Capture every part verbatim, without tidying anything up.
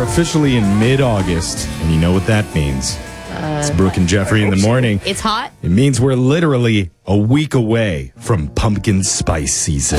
officially in mid-August, and you know what that means. Uh, it's Brooke and Jeffrey in the morning. It's hot. It means we're literally a week away from pumpkin spice season.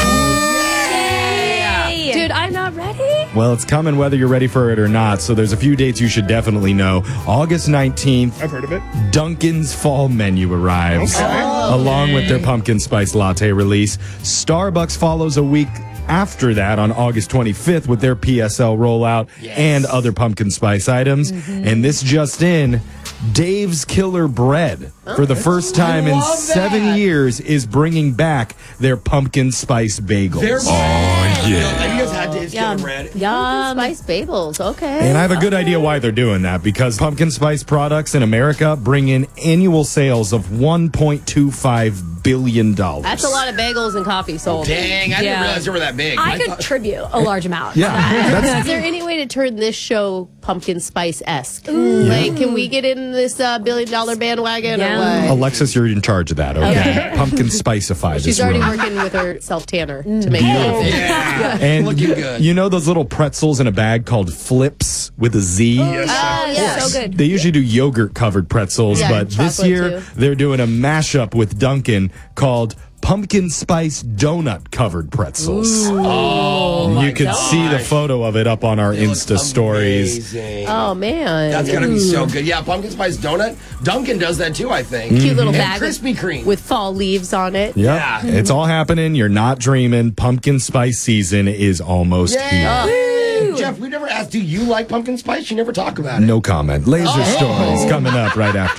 Yay! Dude, I'm not ready. Well, it's coming whether you're ready for it or not, so there's a few dates you should definitely know. August nineteenth, I've heard of it. Dunkin's fall menu arrives, Okay. along with their pumpkin spice latte release. Starbucks follows a week after that on August twenty-fifth with their P S L rollout Yes. and other pumpkin spice items. Mm-hmm. And this just in, Dave's Killer Bread, oh, for the first time in seven that. years, is bringing back their pumpkin spice bagels. They're oh, yeah. Have you guys had Dave's Killer Bread? Yum. Spice bagels, okay. And I have a good idea why they're doing that, because pumpkin spice products in America bring in annual sales of one point two five billion dollars. That's a lot of bagels and coffee sold. Dang, I didn't Yeah. realize they were that big. I, I could thought- contribute a large amount. Yeah. That's, Is there any way to turn this show pumpkin spice-esque? Like, can we get in this uh, billion-dollar bandwagon Yeah. or what? Alexis, you're in charge of that, okay? Pumpkin spiceify this She's already room. working with her self-tanner to make it. Yeah. And Looking you, good. you know those little pretzels in a bag called Flips with a Z? Yes, sir. Oh, yeah. So good. They usually do yogurt-covered pretzels, Yeah, but this chocolate year too. they're doing a mashup with Dunkin' called Pumpkin Spice Donut-Covered Pretzels. Oh, And my you can gosh. see the photo of it up on our They look Insta stories. amazing. Oh, man. That's going to be so good. Yeah, pumpkin spice donut. Dunkin' does that too, I think. Cute little And bag with- Krispy Kreme. with fall leaves on it. Yep. Yeah. It's all happening. You're not dreaming. Pumpkin spice season is almost here. Yeah. Jeff, we never asked, do you like pumpkin spice? You never talk about it. No comment. Laser stories coming up right after.